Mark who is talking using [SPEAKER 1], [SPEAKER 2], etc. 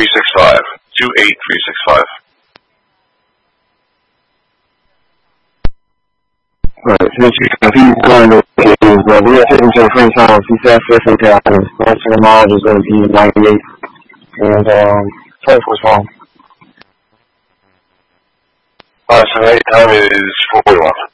[SPEAKER 1] 28365. 28365.
[SPEAKER 2] Right, since you can keep going to we are taking to the free time. He said 50 gallons. The rest of the mileage is going to be 98. And, first was wrong.
[SPEAKER 1] So the time is 41.